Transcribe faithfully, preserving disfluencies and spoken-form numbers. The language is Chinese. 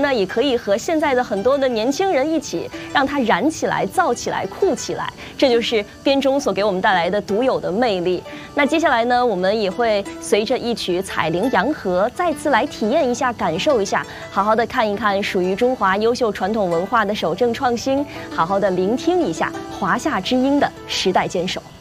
呢，也可以和现在的很多的年轻人一起，让它燃起来、燥起来、酷起来。这就是编钟所给我们带来的独有的魅力。那接下来呢，我们也会随着一曲《彩铃洋河》，再次来体验一下、感受一下，好好的看一看属于中华优秀传统文化的守正创新，好好的聆听一下华夏之音的时代坚守。